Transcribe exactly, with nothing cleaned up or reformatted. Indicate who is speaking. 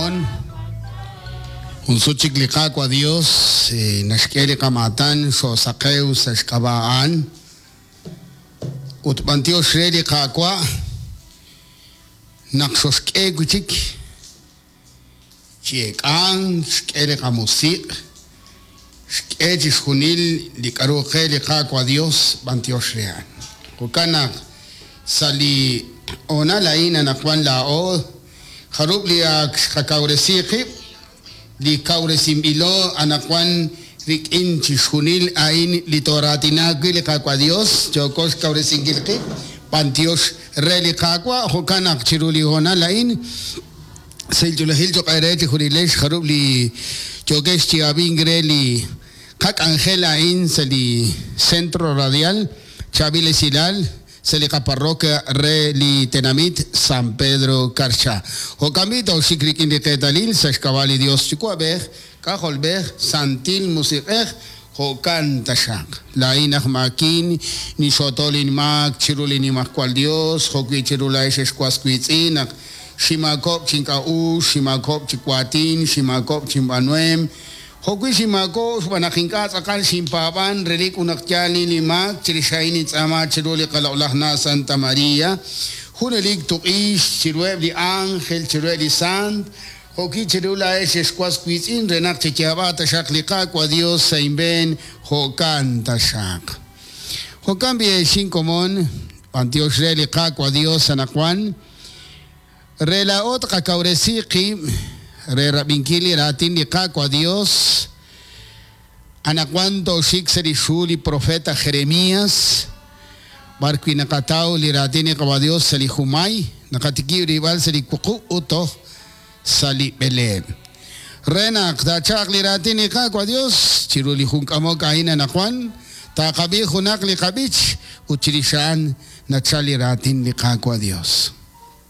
Speaker 1: común. Un suchik liqaqua Dios, nashkeli qamatan, so saqueu sashkabaan. Utbantio shreli qaqua, naqsoshke guchik, chiekan, shkeli qamusik, shkeli shunil liqaruqe liqaqua Dios, bantio shrean. Kukanak sali ona laina nakwan lao, harub liak kakauresiki, li kauresimilo anakwan rikin chishunil ain litoratinagui liqaqua Dios, chokos kauresingilki, pantios relikaqua, hukanak chiruli ona lain, seljulahil chokaireti hurilesh harub li chokesh chiabingre li kak angela in sali centro radial, Chabile Silal, Selica Parroquia Re Li Tenamit, San Pedro Carcha. Jocamita o Shikrikin de Tetalil, Sashkavali Dios Chicuaber, Cajolber, Santil Musiker, Jocan Tashak. La Inach Makin, ni Shotolin Mak, Chirulini Macual Dios, Joqui Chirula Esquasquitzin, Shimakop Chinkau, Shimakop Chiquatin, Shimakop Chimbanuem. Hokwi simako panakinkat akal simpapan relik unaktyali limak chirishaini tsama chiruli kalaulah na Santa Maria hunelik tukish chirueb li Ángel chirueb li Sant hoki chirula es esquas quizin renak chikiaba tashak liqaqua Dios saimben hokan tashak hokan bie shinkomon antios re liqaqua Dios anakwan relaot kakauresiki Re rabinkili ratin liqaqua Dios anacuanto shikseri shuli profeta Jeremías barqui nakatao li ratin liqaqua Dios sali humay nakatiki rival sali kuku uto sali Belén rena ktachak li ratin liqaqua Dios chiruli hunkamo kaina nakwan taqabi hunak liqabich uchirishan nachali ratin liqaqua Dios